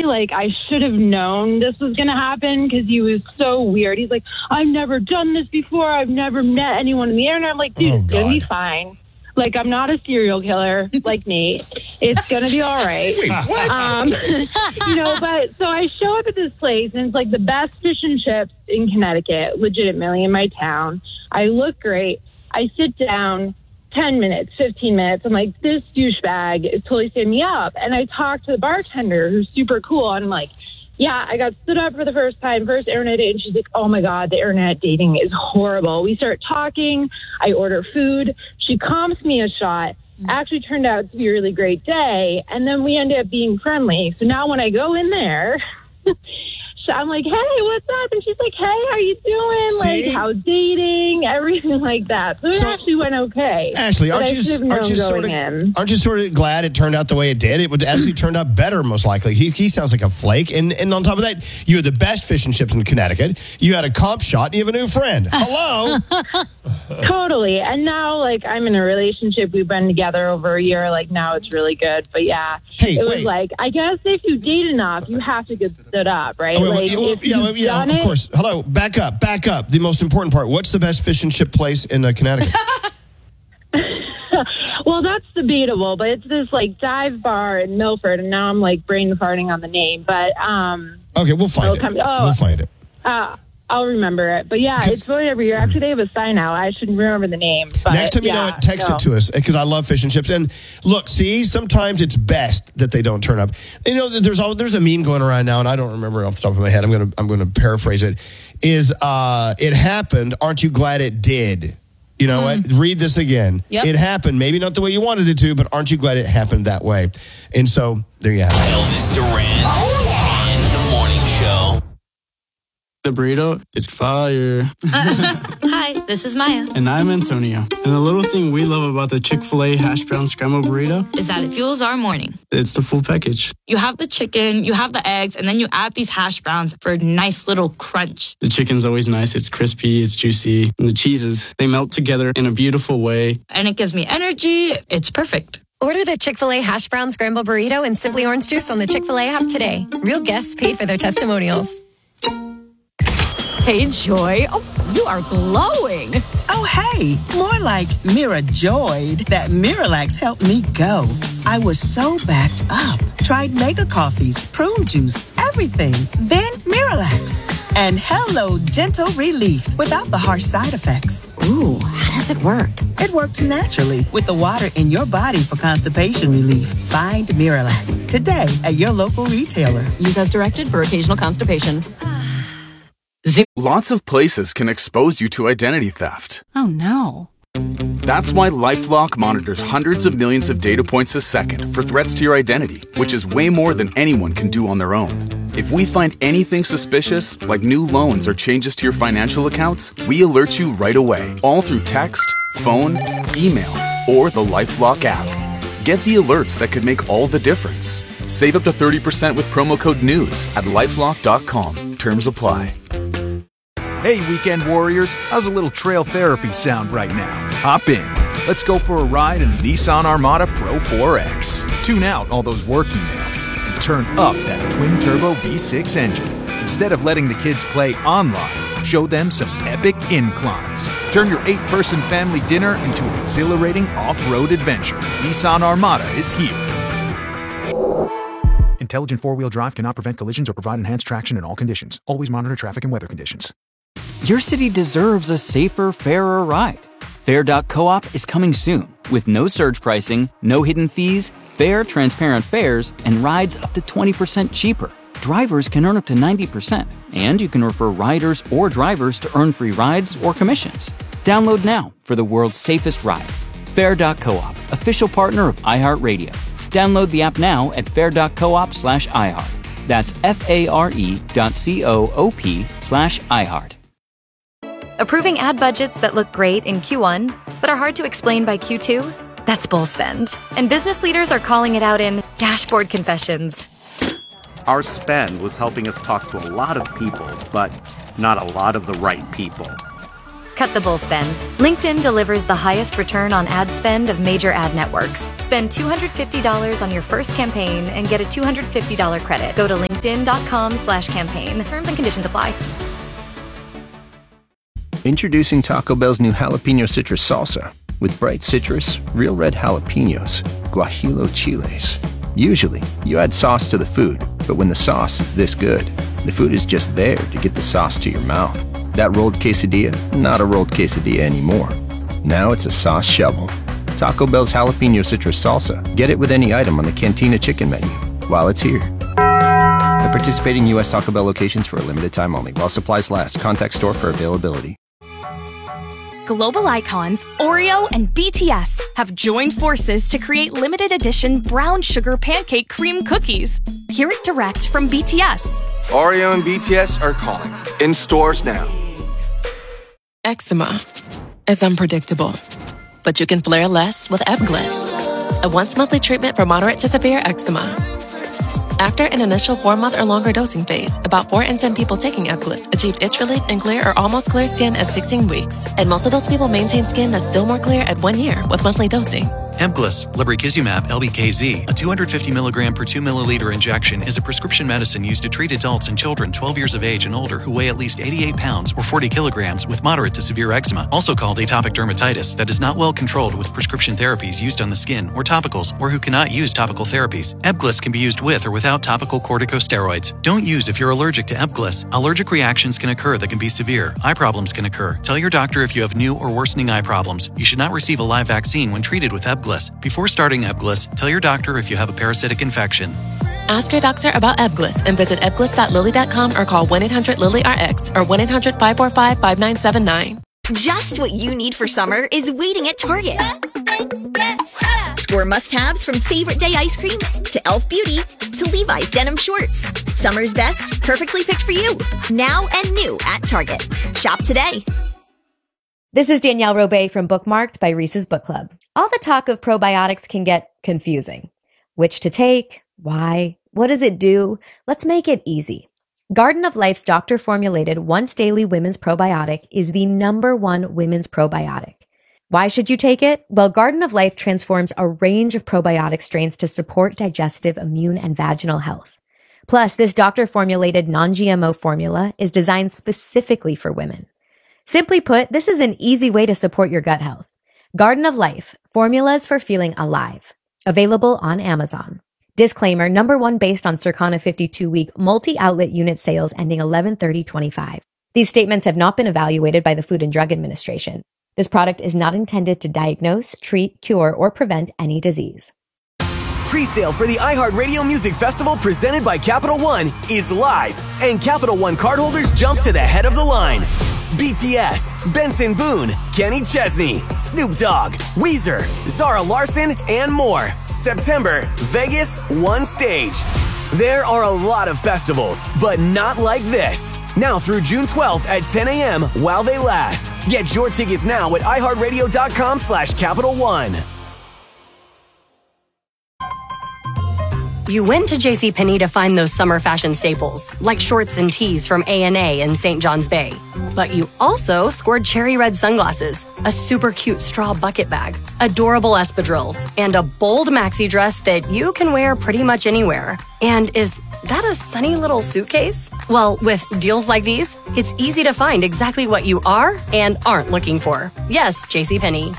like I should have known this was going to happen because he was so weird. He's like, I've never done this before. I've never met anyone in the air. And I'm like, dude, it's going to be fine. Like, I'm not a serial killer like Nate. It's going to be all right. Wait, what? But so I show up at this place, and it's like the best fish and chips in Connecticut, legitimately in my town. I look great. I sit down 10 minutes, 15 minutes. I'm like, this douchebag is totally setting me up. And I talk to the bartender, who's super cool. And I'm like, yeah, I got stood up for the first internet date. And she's like, oh my God, the internet dating is horrible. We start talking. I order food. She comps me a shot. Actually turned out to be a really great day. And then we ended up being friendly. So now when I go in there, I'm like, hey, what's up? And she's like, hey, how you doing? See? Like, how's dating? Everything like that. So it actually went okay. Ashley, aren't you sort of glad it turned out the way it did? It would actually turned out better, most likely. He sounds like a flake. And on top of that, you had the best fish and chips in Connecticut. You had a comp shot, and you have a new friend. Hello. Totally. And now, like, I'm in a relationship. We've been together over a year. Like, now it's really good. But yeah, it was like, I guess if you date enough, you have to get stood up, right? Of course. Hello, back up. The most important part. What's the best fish and chip place in Connecticut? Well, that's debatable, but it's this like dive bar in Milford, and now I'm like brain farting on the name. But okay, we'll find it. We'll find it. I'll remember it. But yeah, it's really every year. Actually, they have a sign out. I should remember the name. But next time you know it, text it to us because I love fish and chips. And look, see, sometimes it's best that they don't turn up. You know, there's a meme going around now, and I don't remember it off the top of my head. I'm gonna paraphrase it. Is it happened? Aren't you glad it did? You know what? Read this again. Yep. It happened. Maybe not the way you wanted it to, but aren't you glad it happened that way? And so there you have it. Elvis Duran and the Morning Show. The burrito is fire. Hi, this is Maya. And I'm Antonio. And the little thing we love about the Chick-fil-A hash brown scrambled burrito is that it fuels our morning. It's the full package. You have the chicken, you have the eggs, and then you add these hash browns for a nice little crunch. The chicken's always nice. It's crispy, it's juicy. And the cheeses, they melt together in a beautiful way. And it gives me energy. It's perfect. Order the Chick-fil-A hash brown scrambled burrito and Simply Orange Juice on the Chick-fil-A app today. Real guests paid for their testimonials. Hey, Joy. Oh, you are glowing. Oh, hey. More like Mira joyed that Miralax helped me go. I was so backed up. Tried mega coffees, prune juice, everything. Then Miralax. And hello, gentle relief without the harsh side effects. Ooh, how does it work? It works naturally with the water in your body for constipation relief. Find Miralax today at your local retailer. Use as directed for occasional constipation. Lots of places can expose you to identity theft. Oh, no. That's why LifeLock monitors hundreds of millions of data points a second for threats to your identity, which is way more than anyone can do on their own. If we find anything suspicious, like new loans or changes to your financial accounts, we alert you right away, all through text, phone, email, or the LifeLock app. Get the alerts that could make all the difference. Save up to 30% with promo code NEWS at LifeLock.com. Terms apply. Hey, weekend warriors, how's a little trail therapy sound right now? Hop in. Let's go for a ride in the Nissan Armada Pro 4X. Tune out all those work emails and turn up that twin-turbo V6 engine. Instead of letting the kids play online, show them some epic inclines. Turn your 8-person family dinner into an exhilarating off-road adventure. Nissan Armada is here. Intelligent four-wheel drive cannot prevent collisions or provide enhanced traction in all conditions. Always monitor traffic and weather conditions. Your city deserves a safer, fairer ride. Fair.coop is coming soon with no surge pricing, no hidden fees, fair, transparent fares, and rides up to 20% cheaper. Drivers can earn up to 90%, and you can refer riders or drivers to earn free rides or commissions. Download now for the world's safest ride. Fair.coop, official partner of iHeartRadio. Download the app now at fair.coop/iHeart. That's FARE.coop/iHeart. Approving ad budgets that look great in Q1, but are hard to explain by Q2? That's bull spend. And business leaders are calling it out in dashboard confessions. Our spend was helping us talk to a lot of people, but not a lot of the right people. Cut the bull spend. LinkedIn delivers the highest return on ad spend of major ad networks. Spend $250 on your first campaign and get a $250 credit. Go to LinkedIn. linkedin.com/campaign. Terms and conditions apply. Introducing Taco Bell's new jalapeno citrus salsa with bright citrus, real red jalapenos, guajillo chiles. Usually, you add sauce to the food, but when the sauce is this good, the food is just there to get the sauce to your mouth. That rolled quesadilla, not a rolled quesadilla anymore. Now it's a sauce shovel. Taco Bell's jalapeno citrus salsa. Get it with any item on the Cantina chicken menu while it's here. At participating U.S. Taco Bell locations for a limited time only. While supplies last. Contact store for availability. Global icons Oreo and BTS have joined forces to create limited edition brown sugar pancake cream cookies. Hear it direct from BTS. Oreo and BTS are calling. In stores now. Eczema is unpredictable, but you can flare less with Ebglyss, a once-monthly treatment for moderate to severe eczema. After an initial 4-month or longer dosing phase, about 4 in 10 people taking Ebglyss achieved itch relief and clear or almost clear skin at 16 weeks. And most of those people maintain skin that's still more clear at 1 year with monthly dosing. Ebglyss, lebrikizumab LBKZ, a 250 milligram per 2 milliliter injection, is a prescription medicine used to treat adults and children 12 years of age and older who weigh at least 88 pounds or 40 kilograms with moderate to severe eczema, also called atopic dermatitis, that is not well controlled with prescription therapies used on the skin or topicals, or who cannot use topical therapies. Ebglyss can be used with or without topical corticosteroids. Don't use if you're allergic to Ebglyss. Allergic reactions can occur that can be severe. Eye problems can occur. Tell your doctor if you have new or worsening eye problems. You should not receive a live vaccine when treated with Ebglyss. Before starting Ebglyss, tell your doctor if you have a parasitic infection. Ask your doctor about Ebglyss and visit ebglyss.lilly.com or call 1-800-LILY-RX or 1-800-545-5979. Just what you need for summer is waiting at Target. Score must-haves from favorite day ice cream to Elf Beauty to Levi's denim shorts. Summer's best, perfectly picked for you. Now and new at Target. Shop today. This is Danielle Robay from Bookmarked by Reese's Book Club. All the talk of probiotics can get confusing. Which to take? Why? What does it do? Let's make it easy. Garden of Life's doctor-formulated once-daily women's probiotic is the #1 women's probiotic. Why should you take it? Well, Garden of Life transforms a range of probiotic strains to support digestive, immune, and vaginal health. Plus, this doctor-formulated non-GMO formula is designed specifically for women. Simply put, this is an easy way to support your gut health. Garden of Life, formulas for feeling alive. Available on Amazon. Disclaimer, #1 based on Circana 52-week multi-outlet unit sales ending 11/30/25. These statements have not been evaluated by the Food and Drug Administration. This product is not intended to diagnose, treat, cure, or prevent any disease. Pre-sale for the iHeartRadio Music Festival presented by Capital One is live, and Capital One cardholders jump to the head of the line. BTS, Benson Boone, Kenny Chesney, Snoop Dogg, Weezer, Zara Larsson, and more. September, Vegas, one stage. There are a lot of festivals, but not like this. Now through June 12th at 10 a.m. while they last. Get your tickets now at iHeartRadio.com/Capital One. You went to JCPenney to find those summer fashion staples, like shorts and tees from A&A in St. John's Bay. But you also scored cherry red sunglasses, a super cute straw bucket bag, adorable espadrilles, and a bold maxi dress that you can wear pretty much anywhere. And is that a sunny little suitcase? Well, with deals like these, it's easy to find exactly what you are and aren't looking for. Yes, JCPenney.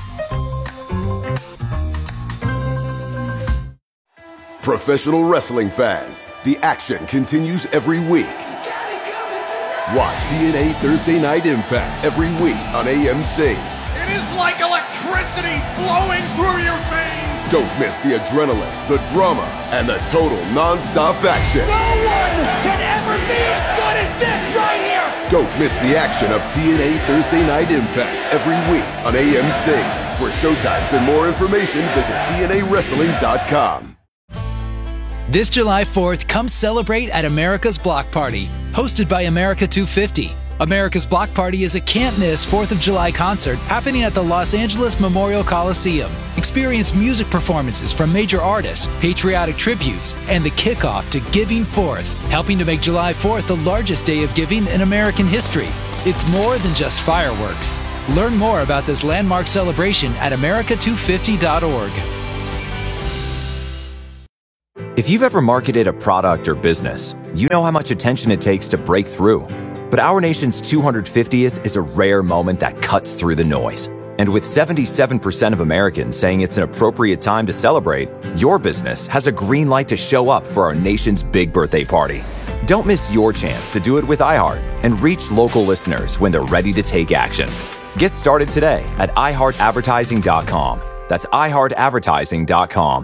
Professional wrestling fans, the action continues every week. Watch TNA Thursday Night Impact every week on AMC. It is like electricity flowing through your veins. Don't miss the adrenaline, the drama, and the total non-stop action. No one can ever be as good as this right here. Don't miss the action of TNA Thursday Night Impact every week on AMC. For showtimes and more information, visit TNAWrestling.com. This July 4th, come celebrate at America's Block Party, hosted by America 250. America's Block Party is a can't-miss 4th of July concert happening at the Los Angeles Memorial Coliseum. Experience music performances from major artists, patriotic tributes, and the kickoff to Giving Forth, helping to make July 4th the largest day of giving in American history. It's more than just fireworks. Learn more about this landmark celebration at america250.org. If you've ever marketed a product or business, you know how much attention it takes to break through. But our nation's 250th is a rare moment that cuts through the noise. And with 77% of Americans saying it's an appropriate time to celebrate, your business has a green light to show up for our nation's big birthday party. Don't miss your chance to do it with iHeart and reach local listeners when they're ready to take action. Get started today at iHeartAdvertising.com. That's iHeartAdvertising.com.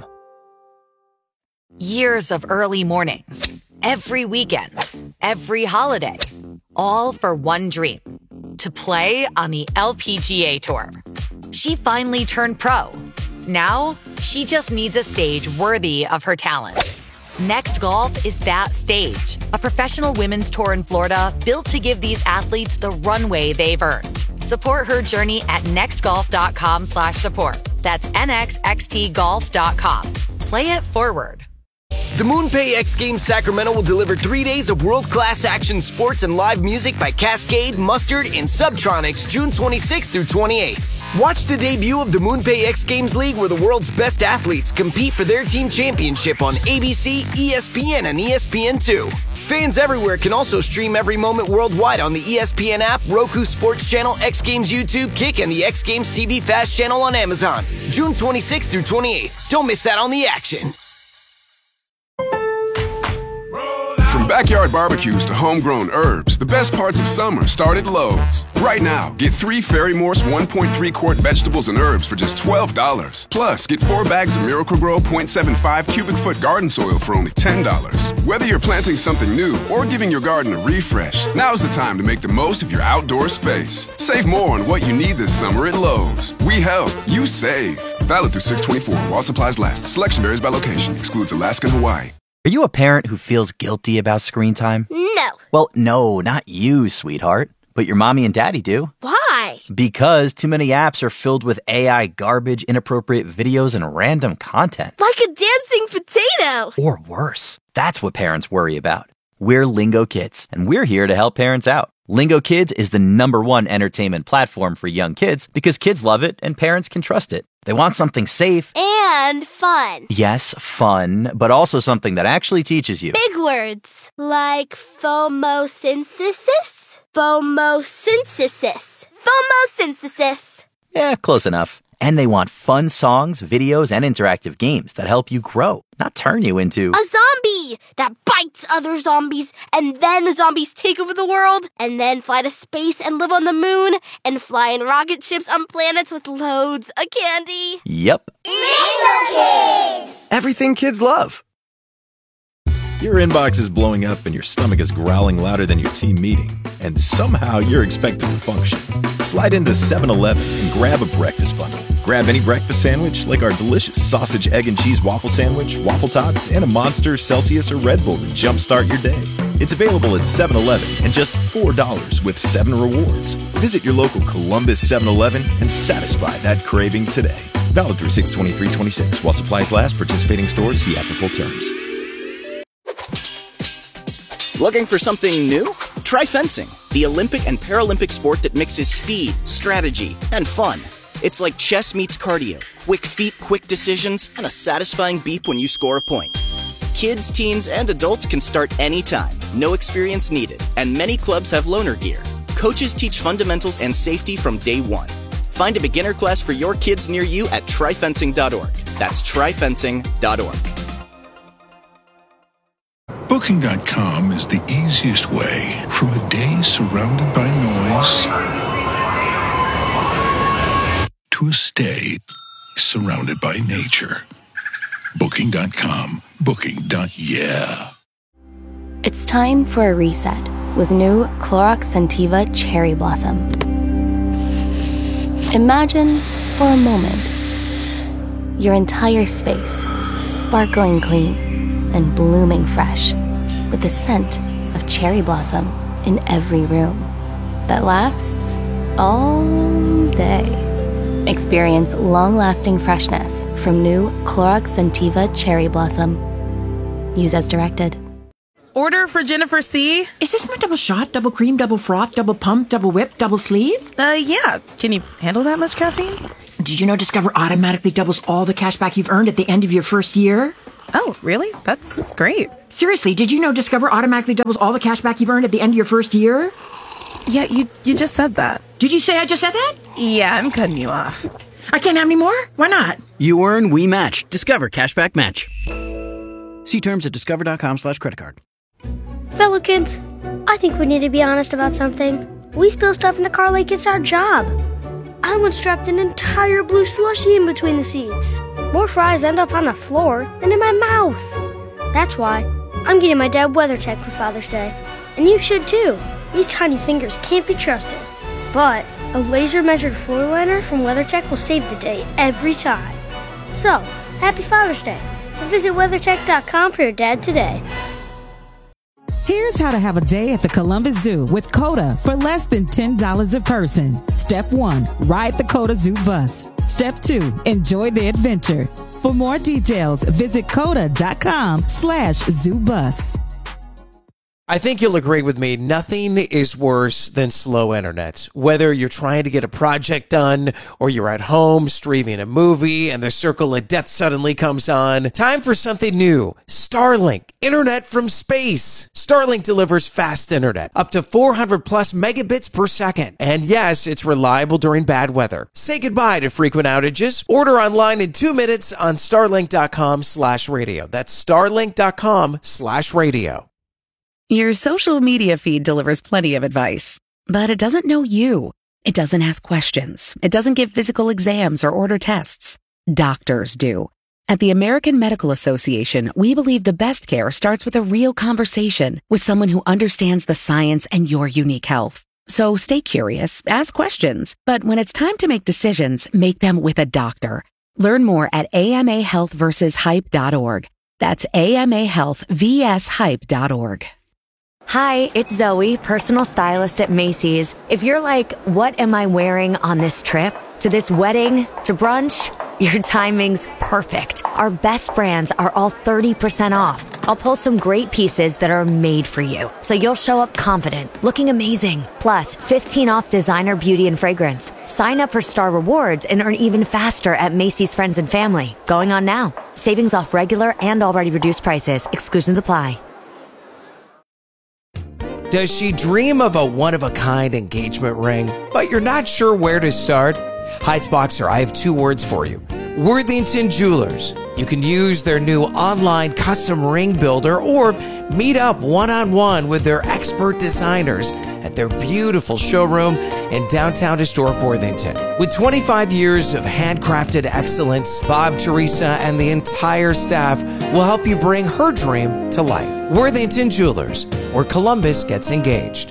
Years of early mornings, every weekend, every holiday, all for one dream, to play on the LPGA Tour. She finally turned pro. Now, she just needs a stage worthy of her talent. Next Golf is that stage, a professional women's tour in Florida built to give these athletes the runway they've earned. Support her journey at nextgolf.com/support. That's nxxtgolf.com. Play it forward. The MoonPay X Games Sacramento will deliver 3 days of world-class action sports and live music by Cascade, Mustard, and Subtronics June 26th through 28th. Watch the debut of the MoonPay X Games League where the world's best athletes compete for their team championship on ABC, ESPN, and ESPN2. Fans everywhere can also stream every moment worldwide on the ESPN app, Roku Sports Channel, X Games YouTube, Kick, and the X Games TV Fast channel on Amazon. June 26th through 28th. Don't miss out on the action. From backyard barbecues to homegrown herbs, the best parts of summer start at Lowe's. Right now, get 3 Ferry Morse 1.3 quart vegetables and herbs for just $12. Plus, get 4 bags of Miracle-Gro 0.75 cubic foot garden soil for only $10. Whether you're planting something new or giving your garden a refresh, now's the time to make the most of your outdoor space. Save more on what you need this summer at Lowe's. We help, you save. Valid through 6/24 while supplies last. Selection varies by location. Excludes Alaska and Hawaii. Are you a parent who feels guilty about screen time? No. Well, no, not you, sweetheart. But your mommy and daddy do. Why? Because too many apps are filled with AI garbage, inappropriate videos, and random content. Like a dancing potato. Or worse. That's what parents worry about. We're Lingo Kids, and we're here to help parents out. Lingo Kids is the #1 entertainment platform for young kids because kids love it and parents can trust it. They want something safe. And fun. Yes, fun, but also something that actually teaches you. Big words like phomosynthesis. Phomosynthesis. Phomosynthesis. Yeah, close enough. And they want fun songs, videos, and interactive games that help you grow, not turn you into a zombie that bites other zombies, and then the zombies take over the world, and then fly to space and live on the moon, and fly in rocket ships on planets with loads of candy. Yep. Lingo Kids! Everything kids love. Your inbox is blowing up and your stomach is growling louder than your team meeting, and somehow you're expected to function. Slide into 7-Eleven and grab a breakfast bundle. Grab any breakfast sandwich like our delicious sausage, egg, and cheese waffle sandwich, waffle tots, and a Monster, Celsius, or Red Bull to jumpstart your day. It's available at 7-Eleven and just $4 with 7 rewards. Visit your local Columbus 7-Eleven and satisfy that craving today. Valid through 6/23/26 while supplies last. Participating stores see app for full terms. Looking for something new? Try fencing, the Olympic and Paralympic sport that mixes speed, strategy, and fun. It's like chess meets cardio, quick feet, quick decisions, and a satisfying beep when you score a point. Kids, teens, and adults can start anytime, no experience needed, and many clubs have loaner gear. Coaches teach fundamentals and safety from day one. Find a beginner class for your kids near you at tryfencing.org. That's tryfencing.org. Booking.com is the easiest way from a day surrounded by noise to a stay surrounded by nature. Booking.com. Booking.yeah. It's time for a reset with new Clorox Scentiva Cherry Blossom. Imagine, for a moment, your entire space sparkling clean and blooming fresh with the scent of cherry blossom in every room that lasts all day. Experience long-lasting freshness from new Clorox Scentiva Cherry Blossom. Use as directed. Order for Jennifer C. Is this my double shot, double cream, double froth, double pump, double whip, double sleeve? Yeah. Can you handle that much caffeine? Did you know Discover automatically doubles all the cash back you've earned at the end of your first year? Oh, really? That's great. Seriously, did you know Discover automatically doubles all the cash back you've earned at the end of your first year? Yeah, you just said that. Did you say I just said that? Yeah, I'm cutting you off. I can't have any more? Why not? You earn, we match. Discover Cashback Match. See terms at discover.com/creditcard. Fellow kids, I think we need to be honest about something. We spill stuff in the car like it's our job. I once dropped an entire blue slushie in between the seats. More fries end up on the floor than in my mouth. That's why I'm getting my dad WeatherTech for Father's Day. And you should too. These tiny fingers can't be trusted. But a laser-measured floor liner from WeatherTech will save the day every time. So, happy Father's Day. And visit WeatherTech.com for your dad today. Here's how to have a day at the Columbus Zoo with COTA for less than $10 a person. Step 1, ride the COTA Zoo bus. Step 2, enjoy the adventure. For more details, visit COTA.com/ZooBus. I think you'll agree with me, nothing is worse than slow internet. Whether you're trying to get a project done or you're at home streaming a movie and the circle of death suddenly comes on, time for something new. Starlink, internet from space. Starlink delivers fast internet, up to 400 plus megabits per second. And yes, it's reliable during bad weather. Say goodbye to frequent outages. Order online in 2 minutes on starlink.com/radio. That's starlink.com/radio. Your social media feed delivers plenty of advice, but it doesn't know you. It doesn't ask questions. It doesn't give physical exams or order tests. Doctors do. At the American Medical Association, we believe the best care starts with a real conversation with someone who understands the science and your unique health. So stay curious, ask questions, but when it's time to make decisions, make them with a doctor. Learn more at amahealthversushype.org. That's amahealthvshype.org. Hi, it's Zoe, personal stylist at Macy's. If you're like, what am I wearing on this trip? To this wedding? To brunch? Your timing's perfect. Our best brands are all 30% off. I'll pull some great pieces that are made for you, so you'll show up confident, looking amazing. Plus, 15 off designer beauty and fragrance. Sign up for Star Rewards and earn even faster at Macy's Friends and Family. Going on now. Savings off regular and already reduced prices. Exclusions apply. Does she dream of a one-of-a-kind engagement ring, but you're not sure where to start? Heights Boxer, I have 2 words for you. Worthington Jewelers. You can use their new online custom ring builder or meet up one-on-one with their expert designers at their beautiful showroom in downtown historic Worthington. With 25 years of handcrafted excellence, Bob, Teresa, and the entire staff will help you bring her dream to life. Worthington Jewelers, where Columbus gets engaged.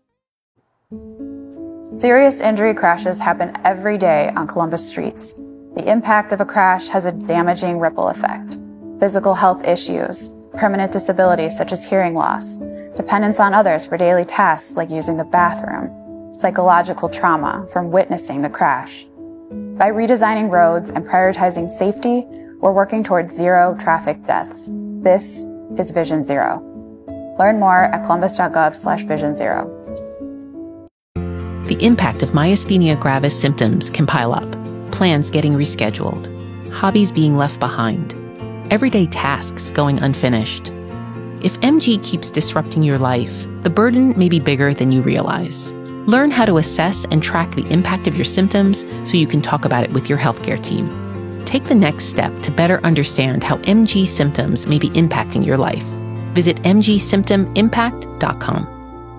Serious injury crashes happen every day on Columbus streets. The impact of a crash has a damaging ripple effect. Physical health issues, permanent disabilities such as hearing loss, dependence on others for daily tasks like using the bathroom, psychological trauma from witnessing the crash. By redesigning roads and prioritizing safety, we're working towards 0 traffic deaths. This is Vision Zero. Learn more at columbus.gov/vision0. The impact of myasthenia gravis symptoms can pile up. Plans getting rescheduled. Hobbies being left behind. Everyday tasks going unfinished. If MG keeps disrupting your life, the burden may be bigger than you realize. Learn how to assess and track the impact of your symptoms so you can talk about it with your healthcare team. Take the next step to better understand how MG symptoms may be impacting your life. Visit mgsymptomimpact.com.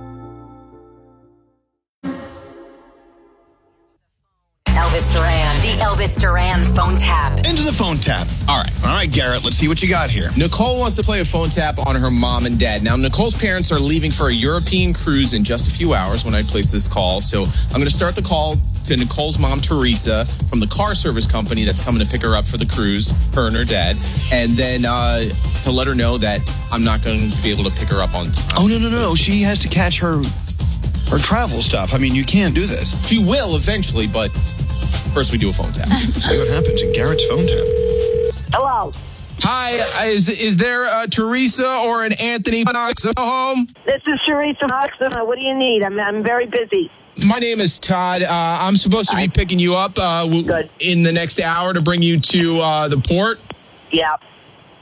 Elvis Duran, the Elvis Duran phone tap. Into the phone tap. All right, Garrett, let's see what you got here. Nicole wants to play a phone tap on her mom and dad. Now, Nicole's parents are leaving for a European cruise in just a few hours when I place this call. So I'm going to start the call to Nicole's mom, Teresa, from the car service company that's coming to pick her up for the cruise, her and her dad. And then to let her know that I'm not going to be able to pick her up on time. Oh, no. She has to catch her travel stuff. I mean, you can't do this. She will eventually, but first we do a phone tap. See what happens in Garrett's phone tap. Hello. Hi, is there a Teresa or an Anthony Knox at home? This is Teresa Knox. What do you need? I'm very busy. My name is Todd. I'm supposed to be picking you up in the next hour to bring you to the port. Yeah.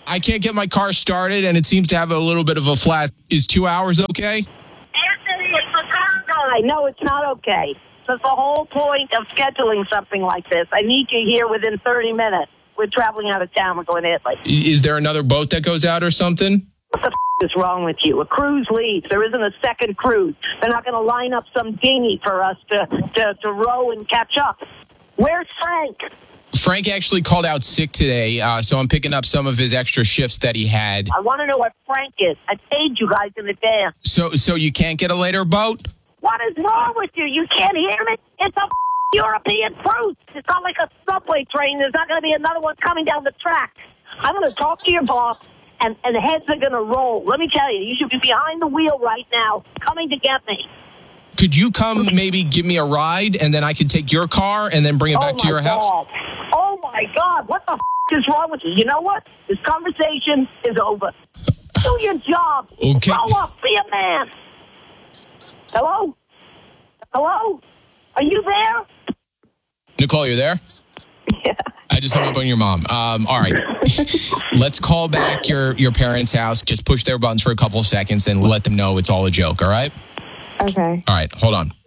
I can't get my car started, and it seems to have a little bit of a flat. Is 2 hours okay? Anthony, it's the car guy. No, it's not okay. That's the whole point of scheduling something like this. I need you here within 30 minutes. We're traveling out of town. We're going to Italy. Is there another boat that goes out or something? What the is wrong with you? A cruise leaves. There isn't a second cruise. They're not going to line up some dinghy for us to row and catch up. Where's Frank? Frank actually called out sick today, so I'm picking up some of his extra shifts that he had. I want to know where Frank is. I paid you guys in advance. So you can't get a later boat? What is wrong with you? You can't hear me? It's a European cruise. It's not like a subway train. There's not going to be another one coming down the track. I'm going to talk to your boss, and the heads are going to roll. Let me tell you, you should be behind the wheel right now, coming to get me. Could you come maybe give me a ride, and then I could take your car and then bring it back to your house? Oh, my God. What the is wrong with you? You know what? This conversation is over. Do your job. Okay. Grow up. Be a man. Hello? Hello? Are you there? Nicole, you there? Yeah. I just hung up on your mom. All right. Let's call back your parents' house. Just push their buttons for a couple of seconds and let them know it's all a joke, all right? Okay. All right, hold on.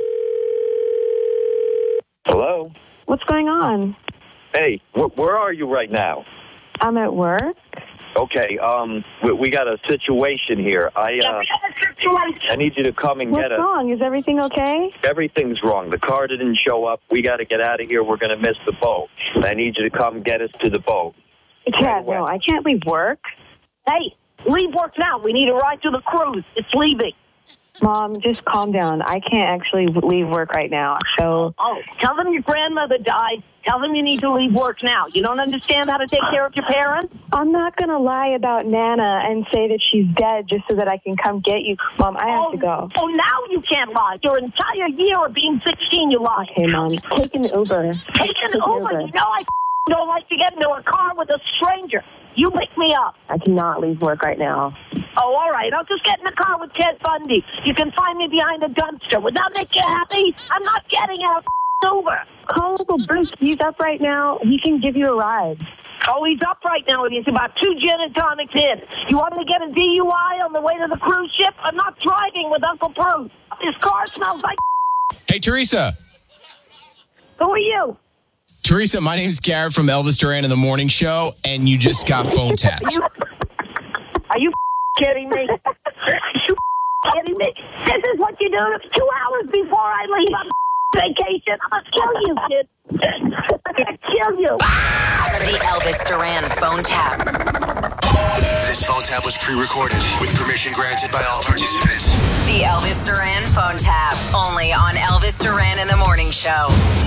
Hello? What's going on? Hey, where are you right now? I'm at work. Okay, we got a situation here. I need you to come and get us. What's wrong? Is everything okay? Everything's wrong. The car didn't show up. We got to get out of here. We're going to miss the boat. I need you to come get us to the boat. Yeah, no, I can't leave work. Hey, leave work now. We need a ride to the cruise. It's leaving. Mom, just calm down. I can't actually leave work right now. So, tell them your grandmother died. Tell them you need to leave work now. You don't understand how to take care of your parents? I'm not going to lie about Nana and say that she's dead just so that I can come get you. Mom, I have to go. Oh, now you can't lie. Your entire year of being 16, you lied. Okay, Mom. Take an Uber. Take an Uber? You know I don't like to get into a car with a stranger. You pick me up. I cannot leave work right now. Oh, all right. I'll just get in the car with Ted Bundy. You can find me behind the dumpster. Would that make you happy? I'm not getting out of Uber. Call Uncle Bruce. He's up right now. He can give you a ride. Oh, he's up right now. He's about 2 gin and tonics in. You want me to get a DUI on the way to the cruise ship? I'm not driving with Uncle Bruce. His car smells like... Hey, Teresa. Who are you? Teresa, my name's Garrett from Elvis Duran in the Morning Show, and you just got phone tapped. Are you kidding me? Are you kidding me? This is what you do 2 hours before I leave on vacation. I'm going to kill you, kid. I'm going to kill you. The Elvis Duran phone tap. This phone tap was pre-recorded with permission granted by all participants. The Elvis Duran phone tap. Only on Elvis Duran in the Morning Show.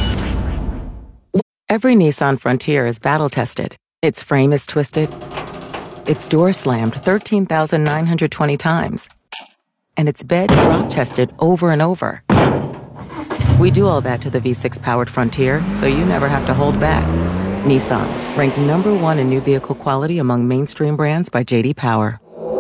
Every Nissan Frontier is battle-tested. Its frame is twisted. Its door slammed 13,920 times. And its bed drop-tested over and over. We do all that to the V6-powered Frontier, so you never have to hold back. Nissan, ranked #1 in new vehicle quality among mainstream brands by J.D. Power.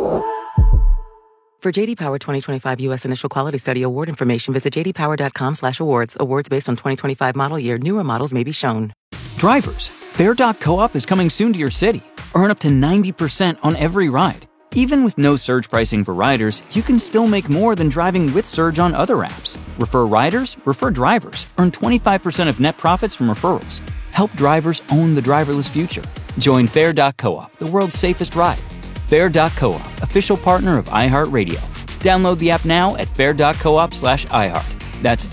For J.D. Power 2025 U.S. Initial Quality Study award information, visit jdpower.com/awards. Awards based on 2025 model year. Newer models may be shown. Drivers, Fair.coop is coming soon to your city. Earn up to 90% on every ride. Even with no surge pricing for riders, you can still make more than driving with Surge on other apps. Refer riders, refer drivers. Earn 25% of net profits from referrals. Help drivers own the driverless future. Join Fair.coop, the world's safest ride. Fair.coop, official partner of iHeartRadio. Download the app now at fair.coop/iHeart. That's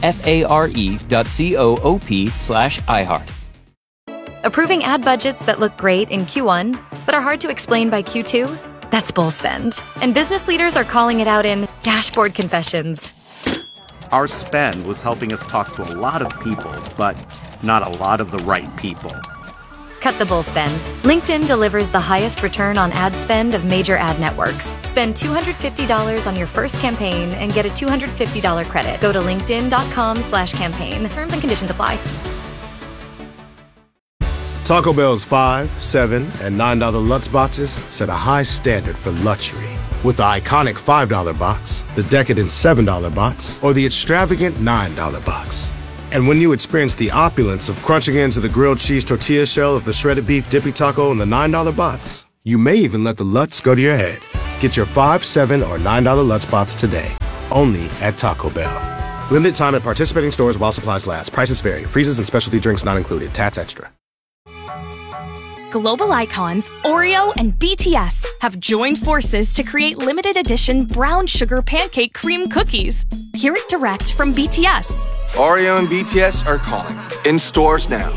FARE.coop/iHeart. Approving ad budgets that look great in Q1, but are hard to explain by Q2? That's bull spend. And business leaders are calling it out in dashboard confessions. Our spend was helping us talk to a lot of people, but not a lot of the right people. Cut the bull spend. LinkedIn delivers the highest return on ad spend of major ad networks. Spend $250 on your first campaign and get a $250 credit. Go to linkedin.com/campaign. Terms and conditions apply. Taco Bell's $5, $7, and $9 Lutz boxes set a high standard for luxury. With the iconic $5 box, the decadent $7 box, or the extravagant $9 box. And when you experience the opulence of crunching into the grilled cheese tortilla shell of the shredded beef dippy taco in the $9 box, You may even let the Lutz go to your head. Get your $5, $7, or $9 Lutz box today. Only at Taco Bell. Limited time at participating stores while supplies last. Prices vary. Freezes and specialty drinks not included. Tats extra. Global icons Oreo and BTS have joined forces to create limited edition brown sugar pancake cream cookies. Hear it direct from BTS. Oreo and BTS are calling. In stores now.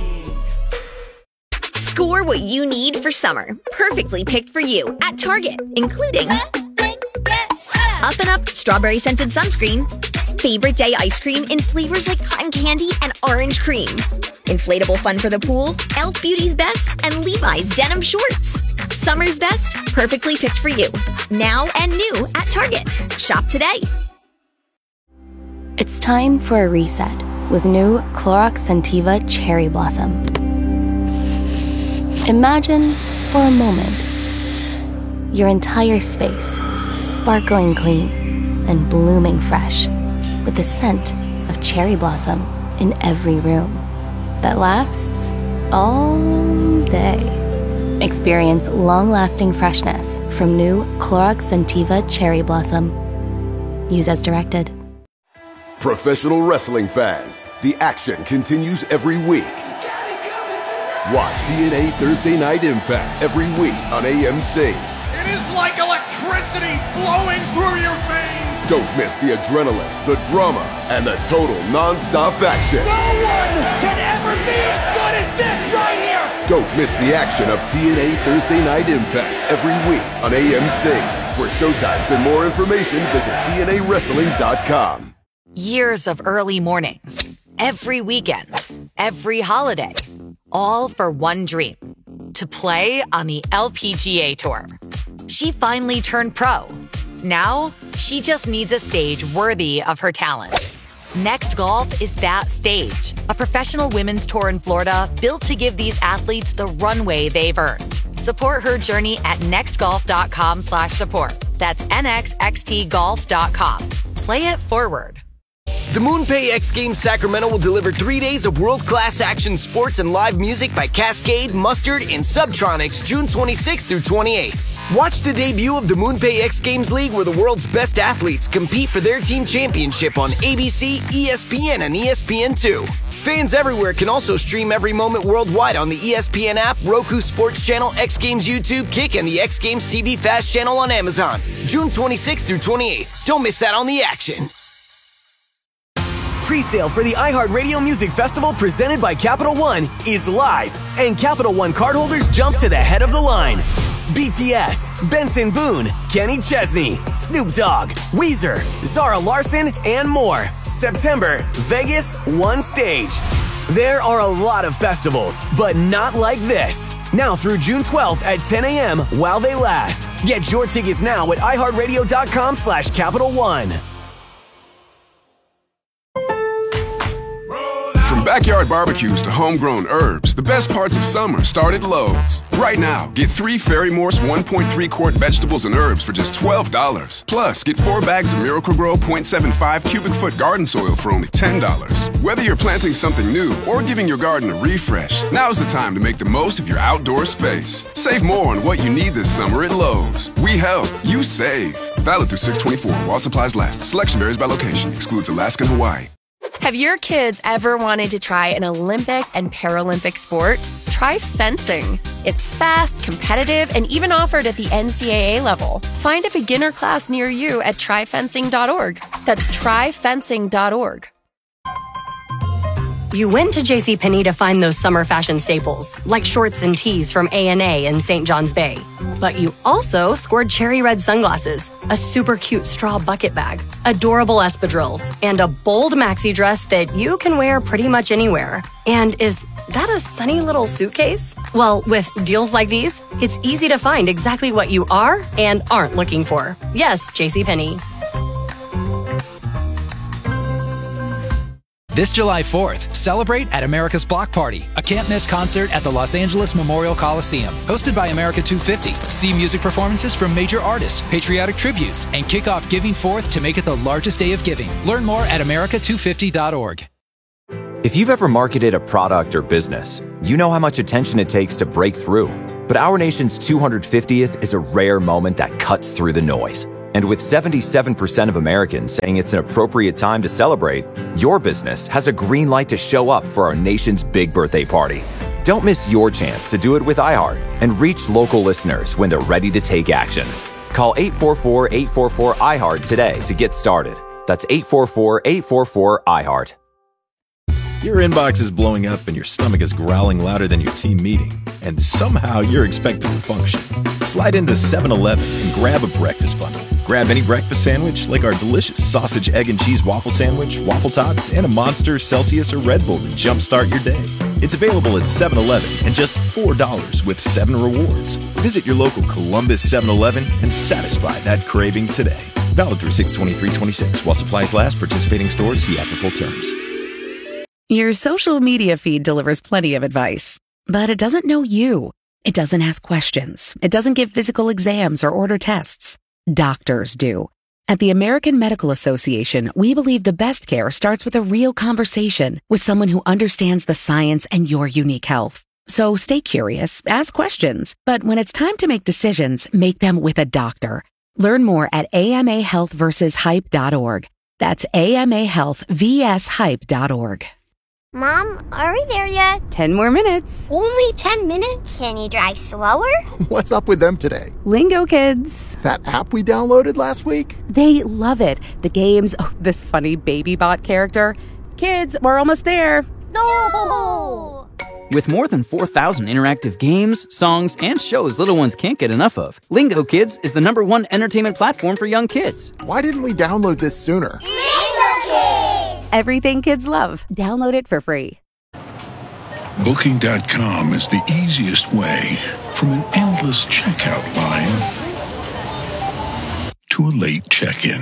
Score what you need for summer. Perfectly picked for you at Target, including Up and Up strawberry scented sunscreen, favorite day ice cream in flavors like cotton candy and orange cream, inflatable fun for the pool, Elf Beauty's Best, and Levi's denim shorts. Summer's best, perfectly picked for you. Now and new at Target. Shop today. It's time for a reset with new Clorox Scentiva Cherry Blossom. Imagine for a moment your entire space sparkling clean and blooming fresh with the scent of cherry blossom in every room that lasts all day. Experience long-lasting freshness from new Clorox Scentiva Cherry Blossom. Use as directed. Professional wrestling fans, the action continues every week. Watch TNA Thursday Night Impact every week on AMC. It is like electricity flowing through your veins. Don't miss the adrenaline, the drama, and the total non-stop action. No one can ever be as good as this right here. Don't miss the action of TNA Thursday Night Impact every week on AMC. For showtimes and more information, visit TNAWrestling.com. Years of early mornings, every weekend, every holiday, all for one dream, to play on the LPGA Tour. She finally turned pro. Now, she just needs a stage worthy of her talent. Next Golf is that stage, a professional women's tour in Florida built to give these athletes the runway they've earned. Support her journey at nextgolf.com/support. That's nxxtgolf.com. Play it forward. The MoonPay X Games Sacramento will deliver 3 days of world-class action sports and live music by Cascade, Mustard, and Subtronics June 26th through 28th. Watch the debut of the MoonPay X Games League where the world's best athletes compete for their team championship on ABC, ESPN, and ESPN2. Fans everywhere can also stream every moment worldwide on the ESPN app, Roku Sports Channel, X Games YouTube, Kick, and the X Games TV Fast channel on Amazon. June 26th through 28th. Don't miss out on the action. Pre-sale for the iHeartRadio Music Festival presented by Capital One is live, and Capital One cardholders jump to the head of the line. BTS, Benson Boone, Kenny Chesney, Snoop Dogg, Weezer, Zara Larsson, and more. September, Vegas, one stage. There are a lot of festivals, but not like this. Now through June 12th at 10 a.m. while they last. Get your tickets now at iHeartRadio.com/Capital One. From backyard barbecues to homegrown herbs, the best parts of summer start at Lowe's. Right now, get 3 Ferry Morse 1.3 quart vegetables and herbs for just $12. Plus, get 4 bags of Miracle-Gro 0.75 cubic foot garden soil for only $10. Whether you're planting something new or giving your garden a refresh, now's the time to make the most of your outdoor space. Save more on what you need this summer at Lowe's. We help, you save. Valid through 6/24 while supplies last. Selection varies by location. Excludes Alaska and Hawaii. Have your kids ever wanted to try an Olympic and Paralympic sport? Try fencing. It's fast, competitive, and even offered at the NCAA level. Find a beginner class near you at tryfencing.org. That's tryfencing.org. You went to JCPenney to find those summer fashion staples, like shorts and tees from A&A and St. John's Bay. But you also scored cherry red sunglasses, a super cute straw bucket bag, adorable espadrilles, and a bold maxi dress that you can wear pretty much anywhere. And is that a sunny little suitcase? Well, with deals like these, it's easy to find exactly what you are and aren't looking for. Yes, JCPenney. This July 4th, celebrate at America's Block Party, a can't-miss concert at the Los Angeles Memorial Coliseum. Hosted by America 250, see music performances from major artists, patriotic tributes, and kick off Giving Forth to make it the largest day of giving. Learn more at america250.org. If you've ever marketed a product or business, you know how much attention it takes to break through. But our nation's 250th is a rare moment that cuts through the noise. And with 77% of Americans saying it's an appropriate time to celebrate, your business has a green light to show up for our nation's big birthday party. Don't miss your chance to do it with iHeart and reach local listeners when they're ready to take action. Call 844-844-iHeart today to get started. That's 844-844-iHeart. Your inbox is blowing up and your stomach is growling louder than your team meeting, and somehow you're expected to function. Slide into 7-Eleven and grab a breakfast bundle. Grab any breakfast sandwich like our delicious sausage, egg, and cheese waffle sandwich, waffle tots, and a Monster, Celsius, or Red Bull to jumpstart your day. It's available at 7-Eleven and just $4 with 7 rewards. Visit your local Columbus 7-Eleven and satisfy that craving today. Valid through 6/23/26 while supplies last. Participating stores see after full terms. Your social media feed delivers plenty of advice, but it doesn't know you. It doesn't ask questions. It doesn't give physical exams or order tests. Doctors do. At the American Medical Association, we believe the best care starts with a real conversation with someone who understands the science and your unique health. So stay curious, ask questions, but when it's time to make decisions, make them with a doctor. Learn more at amahealthversushype.org. That's amahealthvshype.org. Mom, are we there yet? 10 more minutes. Only 10 minutes? Can you drive slower? What's up with them today? Lingo Kids. That app we downloaded last week? They love it. The games, this funny baby bot character. Kids, we're almost there. No! With more than 4,000 interactive games, songs, and shows little ones can't get enough of, Lingo Kids is the #1 entertainment platform for young kids. Why didn't we download this sooner? Lingo Kids! Everything kids love. Download it for free. Booking.com is the easiest way from an endless checkout line to a late check-in.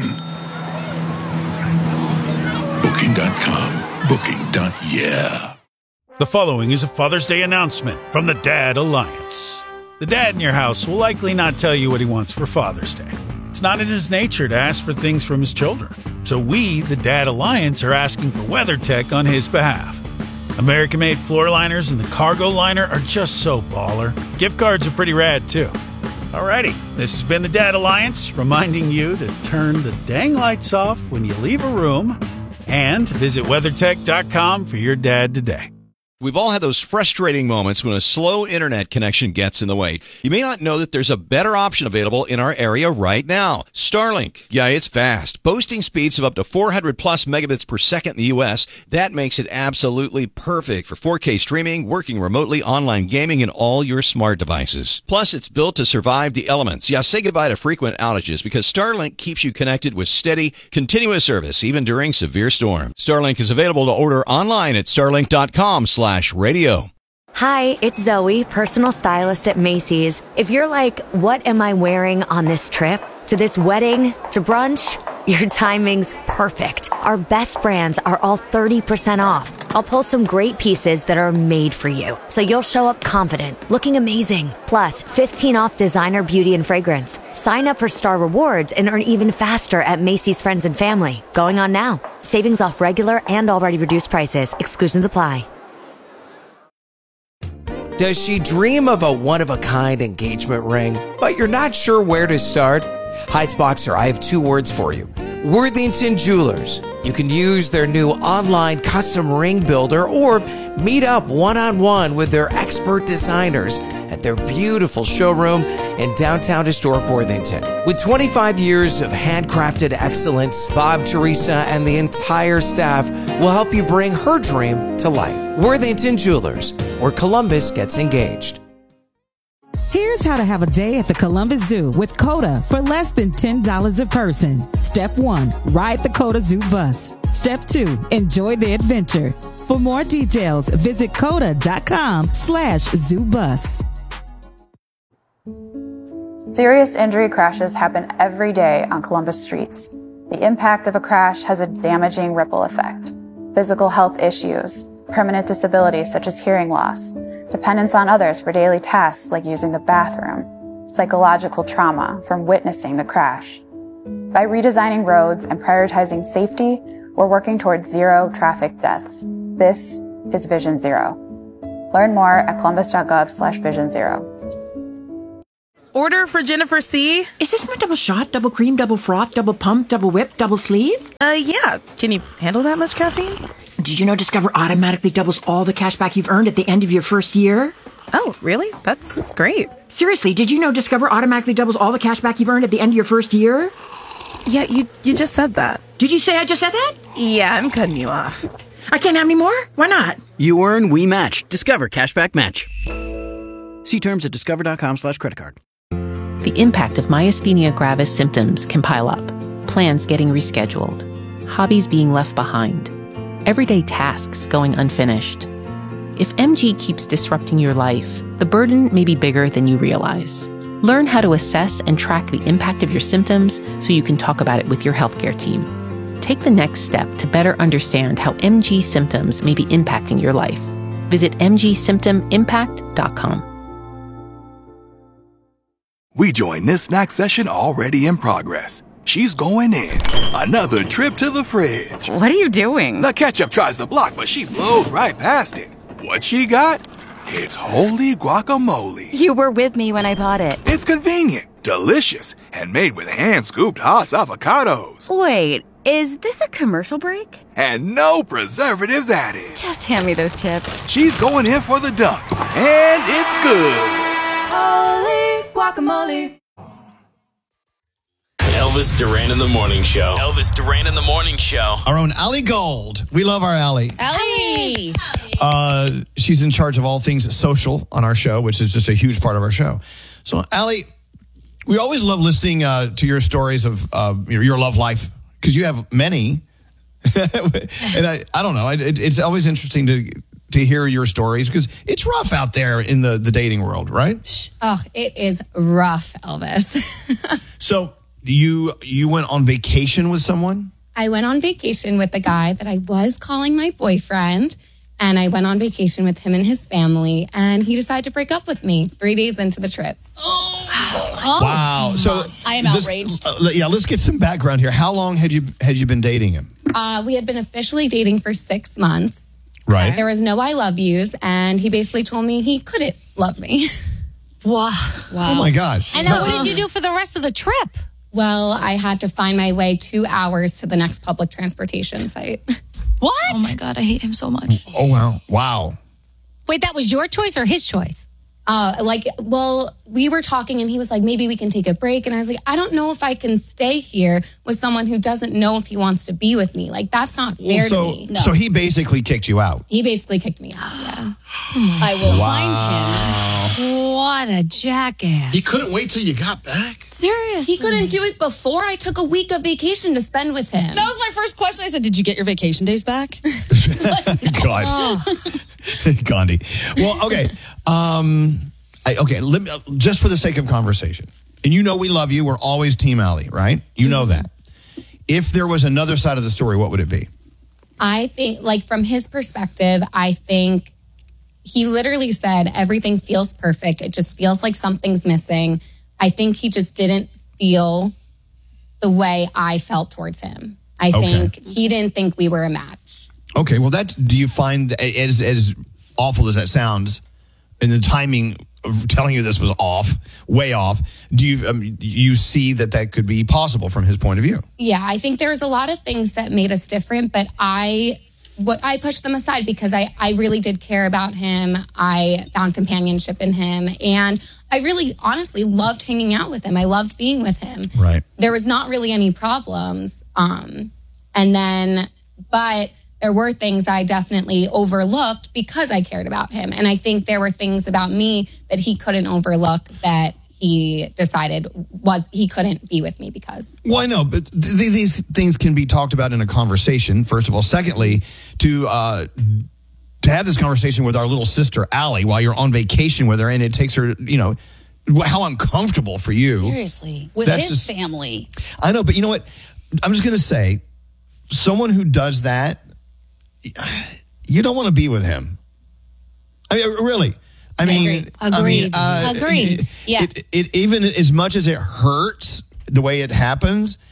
Booking.com. Booking.yeah. The following is a Father's Day announcement from the Dad Alliance. The dad in your house will likely not tell you what he wants for Father's Day. It's not in his nature to ask for things from his children. So we, the Dad Alliance, are asking for WeatherTech on his behalf. American-made floor liners and the cargo liner are just so baller. Gift cards are pretty rad, too. Alrighty, this has been the Dad Alliance, reminding you to turn the dang lights off when you leave a room and visit WeatherTech.com for your dad today. We've all had those frustrating moments when a slow internet connection gets in the way. You may not know that there's a better option available in our area right now. Starlink. Yeah, it's fast. Boasting speeds of up to 400 plus megabits per second in the U.S. That makes it absolutely perfect for 4K streaming, working remotely, online gaming, and all your smart devices. Plus, it's built to survive the elements. Yeah, say goodbye to frequent outages because Starlink keeps you connected with steady, continuous service, even during severe storms. Starlink is available to order online at starlink.com/radio. Hi, it's Zoe, personal stylist at Macy's. If you're like, what am I wearing on this trip? To this wedding? To brunch? Your timing's perfect. Our best brands are all 30% off. I'll pull some great pieces that are made for you, so you'll show up confident, looking amazing. Plus, 15 off designer beauty and fragrance. Sign up for Star Rewards and earn even faster at Macy's Friends and Family. Going on now. Savings off regular and already reduced prices. Exclusions apply. Does she dream of a one-of-a-kind engagement ring, but you're not sure where to start? Heights Boxer, I have 2 words for you. Worthington Jewelers. You can use their new online custom ring builder or meet up one-on-one with their expert designers at their beautiful showroom in downtown historic Worthington. With 25 years of handcrafted excellence, Bob, Teresa, and the entire staff will help you bring her dream to life. Worthington Jewelers, where Columbus gets engaged. Here's how to have a day at the Columbus Zoo with COTA for less than $10 a person. Step 1, ride the COTA Zoo bus. Step 2, enjoy the adventure. For more details, visit COTA.com/ZooBus. Serious injury crashes happen every day on Columbus streets. The impact of a crash has a damaging ripple effect. Physical health issues, permanent disabilities such as hearing loss, dependence on others for daily tasks like using the bathroom, psychological trauma from witnessing the crash. By redesigning roads and prioritizing safety, we're working towards 0 traffic deaths. This is Vision Zero. Learn more at columbus.gov/Vision Zero. Order for Jennifer C. Is this my double shot, double cream, double froth, double pump, double whip, double sleeve? Yeah. Can you handle that much caffeine? Did you know Discover automatically doubles all the cash back you've earned at the end of your first year? Oh, really? That's great. Seriously, did you know Discover automatically doubles all the cash back you've earned at the end of your first year? Yeah, you just said that. Did you say I just said that? Yeah, I'm cutting you off. I can't have any more? Why not? You earn, we match. Discover Cashback Match. See terms at discover.com/creditcard. The impact of myasthenia gravis symptoms can pile up. Plans getting rescheduled. Hobbies being left behind. Everyday tasks going unfinished. If MG keeps disrupting your life, the burden may be bigger than you realize. Learn how to assess and track the impact of your symptoms so you can talk about it with your healthcare team. Take the next step to better understand how MG symptoms may be impacting your life. Visit mgsymptomimpact.com. We join this snack session already in progress. She's going in. Another trip to the fridge. What are you doing? The ketchup tries to block, but she blows right past it. What she got? It's holy guacamole. You were with me when I bought it. It's convenient, delicious, and made with hand-scooped Haas avocados. Wait, is this a commercial break? And no preservatives added. Just hand me those chips. She's going in for the dunk, and it's good. Holy guacamole. Elvis Duran in the Morning Show. Elvis Duran in the Morning Show. Our own Allie Gold. We love our Allie. Allie! She's in charge of all things social on our show, which is just a huge part of our show. So, Allie, we always love listening to your stories of your love life, because you have many. And I don't know. It's always interesting to hear your stories, because it's rough out there in the dating world, right? Oh, it is rough, Elvis. So you went on vacation with someone? I went on vacation with the guy that I was calling my boyfriend, and I went on vacation with him and his family, and he decided to break up with me 3 days into the trip. Wow. So I am outraged. Let's get some background here. How long had you been dating him? We had been officially dating for 6 months. Right. There was no I love yous, and he basically told me he couldn't love me. Wow. Oh, my God. And then what did you do for the rest of the trip? Well, I had to find my way 2 hours to the next public transportation site. What? Oh, my God. I hate him so much. Oh, wow. Wow. Wait, that was your choice or his choice? We were talking and he was like, maybe we can take a break. And I was like, I don't know if I can stay here with someone who doesn't know if he wants to be with me. Like, that's not fair to me. No. So he basically kicked you out. He basically kicked me out, yeah. I will find him. What a jackass. He couldn't wait till you got back? Seriously? He couldn't do it before I took a week of vacation to spend with him. That was my first question. I said, did you get your vacation days back? God. Gandhi. Well, okay. Just for the sake of conversation, and you know we love you. We're always Team Allie, right? You know that. If there was another side of the story, what would it be? I think, from his perspective, I think he literally said everything feels perfect. It just feels like something's missing. I think he just didn't feel the way I felt towards him. I think he didn't think we were a match. Okay, well, do you find, as awful as that sounds, and the timing of telling you this was way off, do you see that could be possible from his point of view? Yeah, I think there's a lot of things that made us different, but I pushed them aside because I really did care about him. I found companionship in him, and I really honestly loved hanging out with him. I loved being with him. Right. There was not really any problems. But there were things I definitely overlooked because I cared about him. And I think there were things about me that he couldn't overlook that he decided he couldn't be with me because. Well, I know, but these things can be talked about in a conversation, first of all. Secondly, to have this conversation with our little sister, Allie, while you're on vacation with her, and it takes her, how uncomfortable for you. Seriously. With his family. I know, but you know what? I'm just going to say, someone who does that, you don't want to be with him. I mean, really. Agreed. Agreed. Yeah. It even as much as it hurts the way it happens,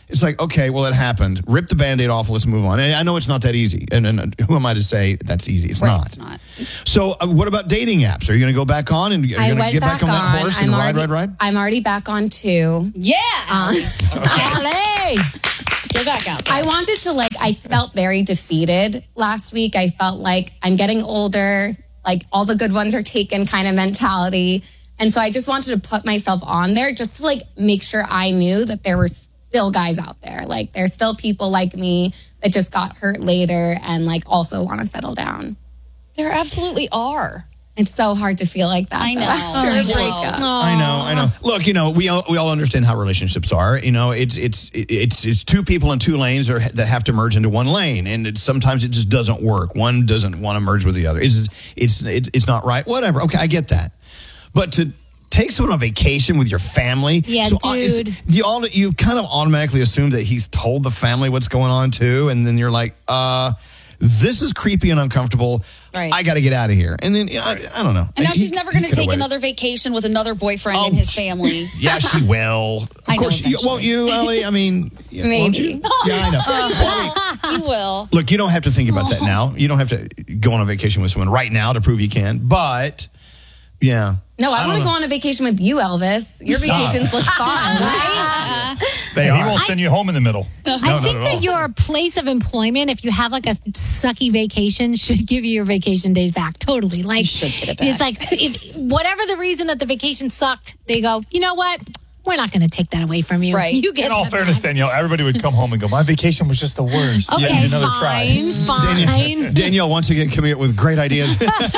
it's like, okay, well, it happened. Rip the Band-Aid off. Let's move on. And I know it's not that easy. And who am I to say that's easy? It's not. It's not. So what about dating apps? Are you going to go back on and are you going to get back on that horse and ride? I'm already back on 2. Yeah. Allie! Get back out there. I wanted to I felt very defeated last week. I felt like I'm getting older, like all the good ones are taken kind of mentality. And so I just wanted to put myself on there just to make sure I knew that there were still guys out there. Like there's still people like me that just got hurt later and also want to settle down. There absolutely are. It's so hard to feel like that. I know. I know. Look, we all understand how relationships are. It's two people in two lanes that have to merge into one lane, and sometimes it just doesn't work. One doesn't want to merge with the other. It's not right. Whatever. Okay, I get that. But to take someone on vacation with your family, dude. You kind of automatically assume that he's told the family what's going on too, and then you're like, this is creepy and uncomfortable. Right. I got to get out of here. And then I don't know. And now she's never going to take another vacation with another boyfriend and his family. Yeah, she will. Of course, won't you, Ellie? I mean, maybe. Won't you? Yeah, I know. You will. Look, you don't have to think about that now. You don't have to go on a vacation with someone right now to prove you can. But yeah. No, I want to go on a vacation with you, Elvis. Your vacations look fun, right? He won't send you home in the middle. I think that your place of employment, if you have a sucky vacation, should give you your vacation days back. Totally. You should get it back. It's if whatever the reason that the vacation sucked, they go, you know what? We're not going to take that away from you. Right. You get in all fairness, Danielle, everybody would come home and go, my vacation was just the worst. Okay, another fine. Danielle once again coming up with great ideas.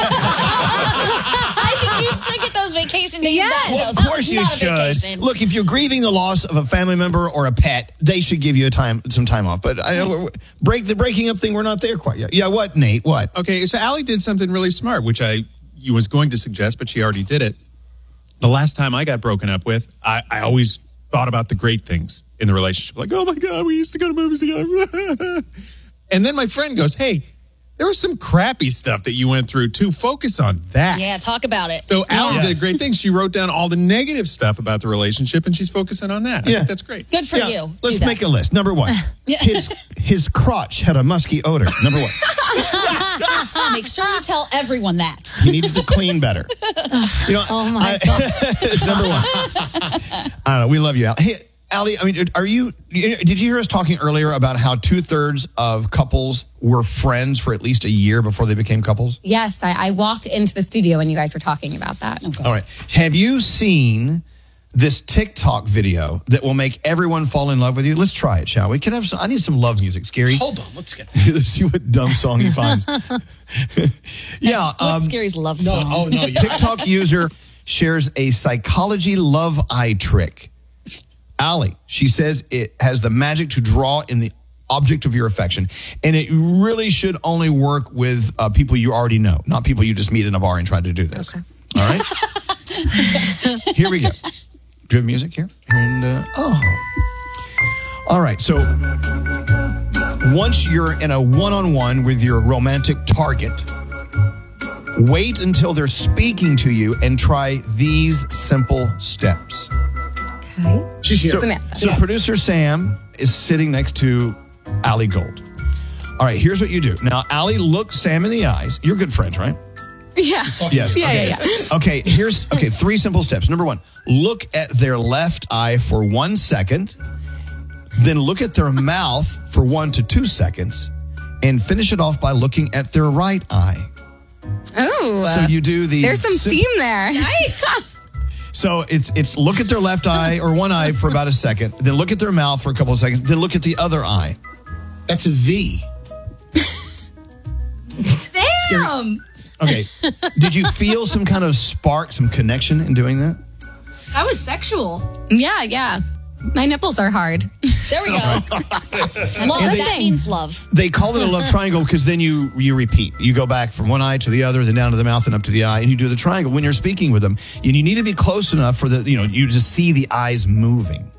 I think you should get those vacation days back. Well, of course you should. Look, if you're grieving the loss of a family member or a pet, they should give you some time off. But the breaking up thing, we're not there quite yet. Yeah, what, Nate? What? Okay, so Allie did something really smart, which I was going to suggest, but she already did it. The last time I got broken up with, I always thought about the great things in the relationship. Like, oh my God, we used to go to movies together. And then my friend goes, hey, there was some crappy stuff that you went through too. Focus on that. Yeah, talk about it. So Allie did a great thing. She wrote down all the negative stuff about the relationship, and she's focusing on that. I think that's great. Good for you. Let's make a list. Number 1, his crotch had a musky odor. Number 1. Make sure you tell everyone that. He needs to clean better. Oh my God. It's number 1. I don't know. We love you, Allie. Hey, Allie, I mean, did you hear us talking earlier about how 2/3 of couples were friends for at least a year before they became couples? Yes, I walked into the studio when you guys were talking about that. Okay. All right. Have you seen this TikTok video that will make everyone fall in love with you? Let's try it, shall we? I need some love music, Scary. Hold on, let's get Let's see what dumb song he finds. Yeah. What's Scary's love song? TikTok user shares a psychology love eye trick. Allie, she says it has the magic to draw in the object of your affection. And it really should only work with people you already know, not people you just meet in a bar and try to do this. Okay. All right? Here we go. Do you have music here? And, all right. So once you're in a one-on-one with your romantic target, wait until they're speaking to you and try these simple steps. Okay. She's here. So producer Sam is sitting next to Allie Gold. All right, here's what you do. Now, Allie, look Sam in the eyes. You're good friends, right? Yeah. Yes. Yeah. Okay, 3 simple steps. Number 1, look at their left eye for 1 second. Then look at their mouth for 1 to 2 seconds. And finish it off by looking at their right eye. Oh. So you do the... There's some steam there. Nice. So it's look at their left eye or one eye for about a second, then look at their mouth for a couple of seconds, then look at the other eye. That's a V. Damn. Okay. Did you feel some kind of spark, some connection in doing that? That was sexual. Yeah. My nipples are hard. There we go. Love, that means love. They call it a love triangle because then you repeat. You go back from one eye to the other, then down to the mouth and up to the eye, and you do the triangle when you're speaking with them. And you need to be close enough for you to see the eyes moving.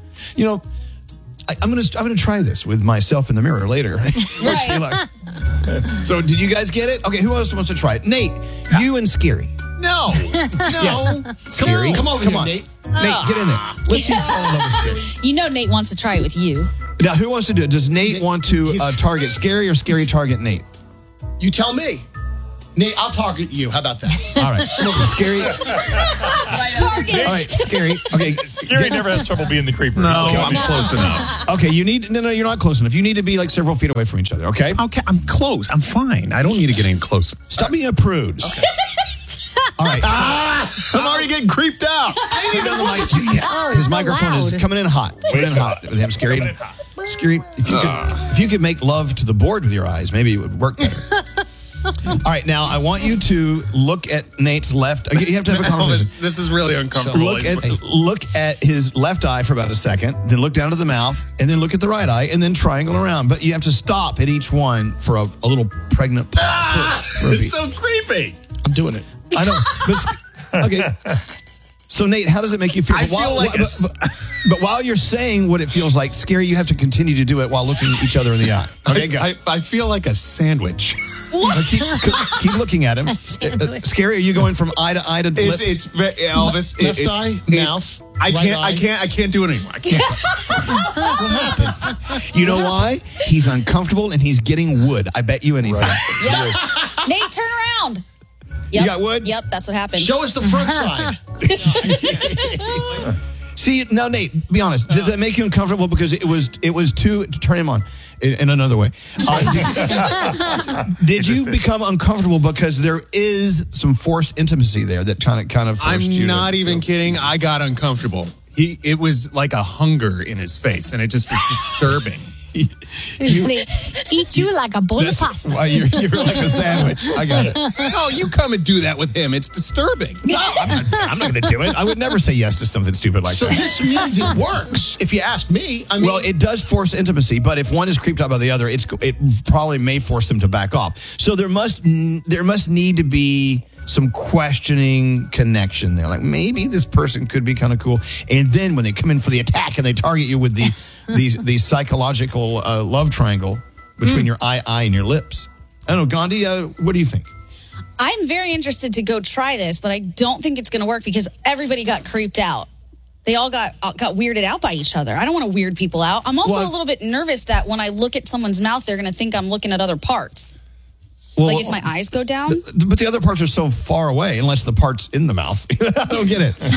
I'm gonna try this with myself in the mirror later. Right. So did you guys get it? Okay, who else wants to try it? Nate, you and Scary. No. Yes. Scary. Come over here, on. Nate. Nate, get in there. Let's see you fall in love with Scary. You know Nate wants to try it with you. Now, who wants to do it? Does Nate want to target Scary or Scary target Nate? You tell me. Nate, I'll target you. How about that? All right. Scary. Target. All right, Scary. Okay. Scary never has trouble being the creeper. No, I'm close enough. Okay, you're not close enough. You need to be like several feet away from each other, okay? Okay, I'm close. I'm fine. I don't need to get any closer. Stop being a prude. Okay. All right. I'm already getting creeped out. His microphone is coming in hot. Coming in hot with him, Scary. Scary, if you could make love to the board with your eyes, maybe it would work better. All right, now I want you to look at Nate's left. You have to have a conversation. This is really uncomfortable. Look at his left eye for about a second, then look down to the mouth, and then look at the right eye, and then triangle around. But you have to stop at each one for a little pregnant pause. It's so creepy. I'm doing it. I know. Okay. So, Nate, how does it make you feel? But while you're saying what it feels like, Scary, you have to continue to do it while looking each other in the eye. Okay, go. I feel like a sandwich. Keep looking at him. Scary, are you going from eye to eye to lips? It's Elvis. Left eye, mouth. I can't do it anymore. I can't. What happened? You know why? He's uncomfortable and he's getting wood. I bet you anything. Yep. Nate, turn around. Yep. You got wood? Yep, that's what happened. Show us the front side. See, now, Nate, be honest. Does that make you uncomfortable? Because it was to turn him on in another way. Did you become uncomfortable because there is some forced intimacy there that kind of forced you? I'm not even kidding. I got uncomfortable. It was like a hunger in his face, and it just was disturbing. He's going to eat you like a bowl of pasta. You're like a sandwich. I got it. No, you come and do that with him. It's disturbing. No, I'm not going to do it. I would never say yes to something stupid like so that. So this means it works, if you ask me. I mean, well, it does force intimacy, but if one is creeped out by the other, it probably may force them to back off. So there must need to be some questioning connection there. Like maybe this person could be kind of cool. And then when they come in for the attack and they target you with the psychological love triangle between your eye and your lips. I don't know, Gandhi, what do you think? I'm very interested to go try this, but I don't think it's going to work because everybody got creeped out. They all got weirded out by each other. I don't want to weird people out. I'm also a little bit nervous that when I look at someone's mouth, they're going to think I'm looking at other parts. Well, like if my eyes go down? But the other parts are so far away, unless the part's in the mouth. I don't get it.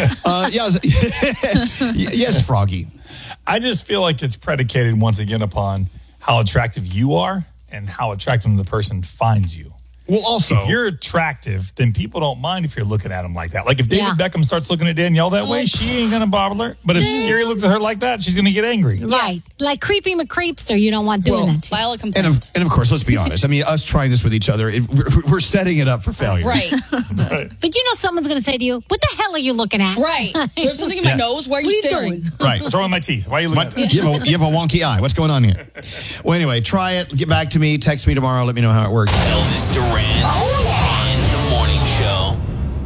Yes, Froggy. I just feel like it's predicated once again upon how attractive you are and how attractive the person finds you. Well, also, if you're attractive, then people don't mind if you're looking at them like that. Like if David Beckham starts looking at Danielle that way, she ain't going to bother her. But if Scary looks at her like that, she's going to get angry. Right. Like Creepy McCreepster, you don't want doing that to. File a complaint. And of course, let's be honest. I mean, us trying this with each other, we're setting it up for failure. Right. But you know someone's going to say to you, what the hell are you looking at? Right. There's something in my nose. Why are you staring? Right. What's wrong with my teeth? Why are you looking at me? You have a wonky eye. What's going on here? Well, anyway, try it. Get back to me. Text me tomorrow. Let me know how it works. Elvis Duran and the Morning Show.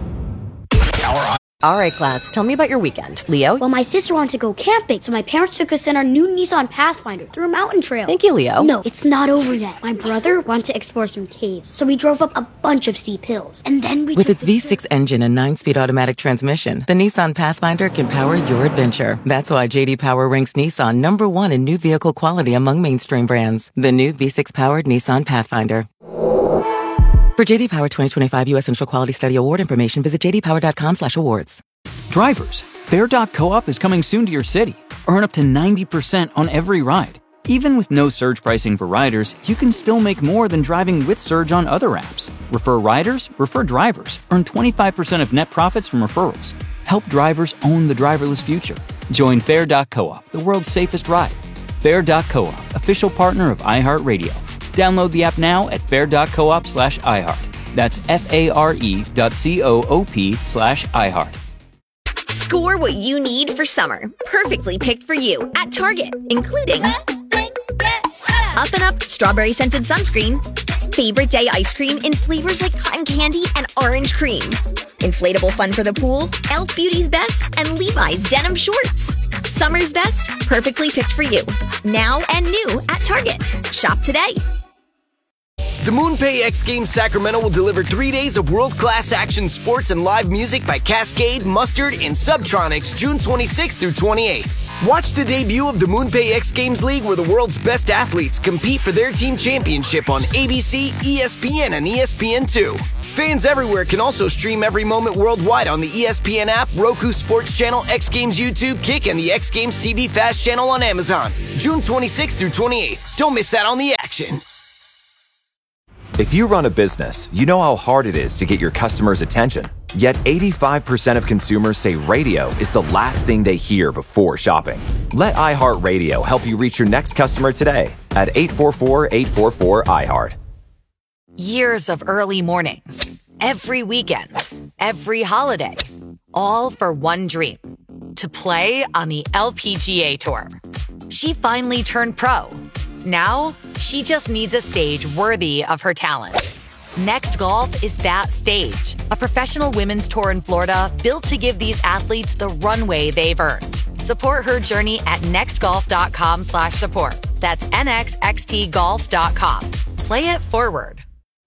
All right, class, tell me about your weekend. Leo? Well, my sister wanted to go camping, so my parents took us in our new Nissan Pathfinder through a mountain trail. Thank you, Leo. No, it's not over yet. My brother wanted to explore some caves, so we drove up a bunch of steep hills. And then we With its V6 engine and 9-speed automatic transmission, the Nissan Pathfinder can power your adventure. That's why J.D. Power ranks Nissan #1 in new vehicle quality among mainstream brands. The new V6-powered Nissan Pathfinder. For J.D. Power 2025 U.S. Central Quality Study Award information, visit jdpower.com/awards. Drivers, Fair.coop is coming soon to your city. Earn up to 90% on every ride. Even with no surge pricing for riders, you can still make more than driving with Surge on other apps. Refer riders, refer drivers. Earn 25% of net profits from referrals. Help drivers own the driverless future. Join Fair.coop, the world's safest ride. Fair.coop, official partner of iHeartRadio. Download the app now at fair.coop/iHeart. That's FARE.coop/iHeart. Score what you need for summer. Perfectly picked for you at Target, including Up and Up Strawberry Scented Sunscreen, Favorite Day Ice Cream in flavors like cotton candy and orange cream, Inflatable Fun for the Pool, Elf Beauty's Best, and Levi's Denim Shorts. Summer's best, perfectly picked for you. Now and new at Target. Shop today. The MoonPay X Games Sacramento will deliver 3 days of world-class action sports and live music by Cascade, Mustard, and Subtronics June 26th through 28th. Watch the debut of the MoonPay X Games League, where the world's best athletes compete for their team championship on ABC, ESPN, and ESPN2. Fans everywhere can also stream every moment worldwide on the ESPN app, Roku Sports Channel, X Games YouTube, Kick, and the X Games TV Fast Channel on Amazon. June 26th through 28th. Don't miss out on the action. If you run a business, you know how hard it is to get your customers' attention. Yet 85% of consumers say radio is the last thing they hear before shopping. Let iHeartRadio help you reach your next customer today at 844-844-iHeart. Years of early mornings, every weekend, every holiday, all for one dream, to play on the LPGA Tour. She finally turned pro. Now, she just needs a stage worthy of her talent. Next Golf is that stage, a professional women's tour in Florida built to give these athletes the runway they've earned. Support her journey at nextgolf.com/support. That's nxxtgolf.com. Play it forward.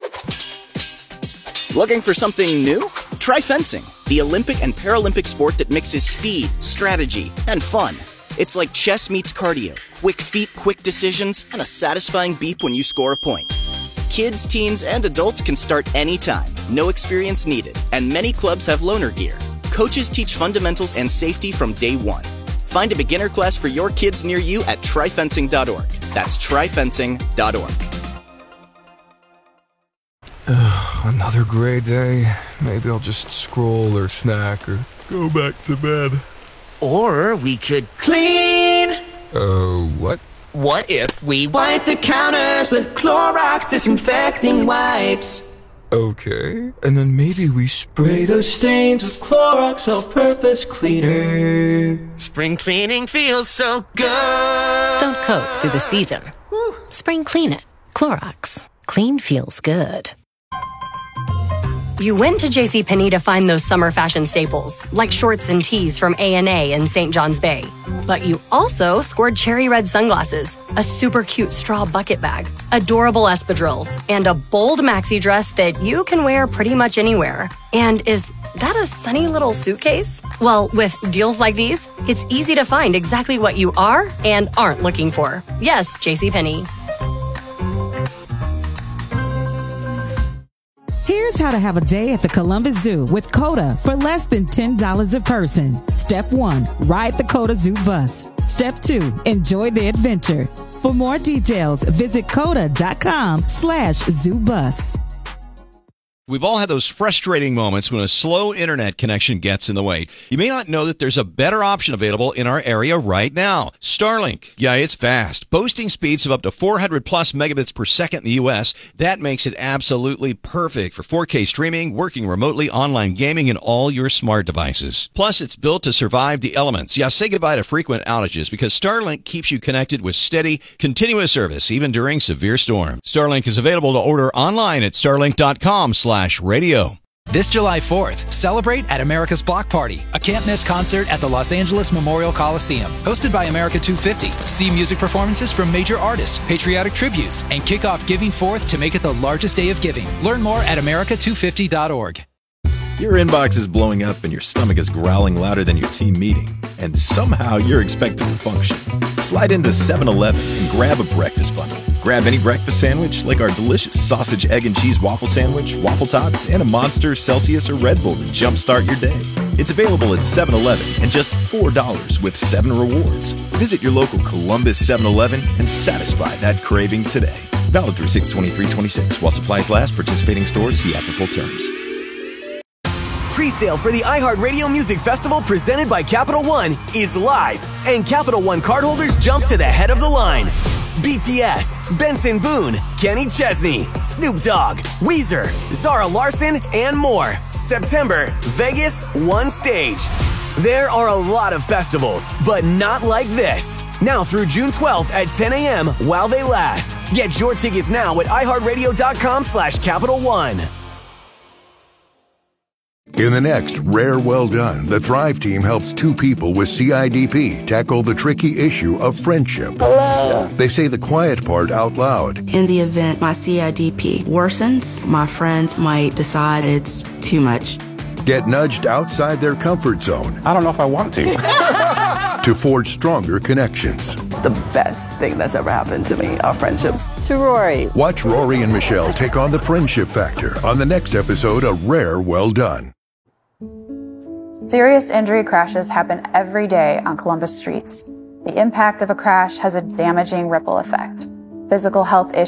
Looking for something new? Try fencing, the Olympic and Paralympic sport that mixes speed, strategy, and fun. It's like chess meets cardio, quick feet, quick decisions, and a satisfying beep when you score a point. Kids, teens, and adults can start anytime, no experience needed, and many clubs have loaner gear. Coaches teach fundamentals and safety from day one. Find a beginner class for your kids near you at tryfencing.org. That's tryfencing.org. Another gray day. Maybe I'll just scroll or snack or go back to bed. Or we could clean. What? What if we wipe the counters with Clorox disinfecting wipes? Okay, and then maybe we Spray those stains with Clorox all-purpose cleaner. Spring cleaning feels so good. Don't coat through the season. Spring clean it. Clorox. Clean feels good. You went to JCPenney to find those summer fashion staples, like shorts and tees from A&A in St. John's Bay. But you also scored cherry red sunglasses, a super cute straw bucket bag, adorable espadrilles, and a bold maxi dress that you can wear pretty much anywhere. And is that a sunny little suitcase? Well, with deals like these, it's easy to find exactly what you are and aren't looking for. Yes, JCPenney. Here's how to have a day at the Columbus Zoo with COTA for less than $10 a person. Step 1, ride the COTA Zoo bus. Step 2, enjoy the adventure. For more details, visit COTA.com/zoobus. We've all had those frustrating moments when a slow internet connection gets in the way. You may not know that there's a better option available in our area right now. Starlink. Yeah, it's fast. Boasting speeds of up to 400 plus megabits per second in the U.S. That makes it absolutely perfect for 4K streaming, working remotely, online gaming, and all your smart devices. Plus, it's built to survive the elements. Yeah, say goodbye to frequent outages because Starlink keeps you connected with steady, continuous service, even during severe storms. Starlink is available to order online at starlink.com/radio. This July 4th, celebrate at America's Block Party, a can't-miss concert at the Los Angeles Memorial Coliseum. Hosted by America 250, see music performances from major artists, patriotic tributes, and kick off Giving Forth to make it the largest day of giving. Learn more at america250.org. Your inbox is blowing up and your stomach is growling louder than your team meeting, and somehow you're expected to function. Slide into 7-Eleven and grab a breakfast bundle. Grab any breakfast sandwich like our delicious sausage, egg, and cheese waffle sandwich, waffle tots, and a Monster, Celsius, or Red Bull to jumpstart your day. It's available at 7-Eleven and just $4 with 7 rewards. Visit your local Columbus 7-Eleven and satisfy that craving today. Valid through 6/23/26 while supplies last. Participating stores see app for full terms. Pre-sale for the iHeartRadio Music Festival presented by Capital One is live, and Capital One cardholders jump to the head of the line. BTS, Benson Boone, Kenny Chesney, Snoop Dogg, Weezer, Zara Larsson, and more. September, Vegas, one stage. There are a lot of festivals, but not like this. Now through June 12th at 10 a.m. while they last. Get your tickets now at iHeartRadio.com/Capital One. In the next Rare Well Done, the Thrive team helps two people with CIDP tackle the tricky issue of friendship. Hello. They say the quiet part out loud. In the event my CIDP worsens, my friends might decide it's too much. Get nudged outside their comfort zone. I don't know if I want to. To forge stronger connections. The best thing that's ever happened to me, our friendship. To Rory. Watch Rory and Michelle take on the friendship factor on the next episode of Rare Well Done. Serious injury crashes happen every day on Columbus streets. The impact of a crash has a damaging ripple effect. Physical health issues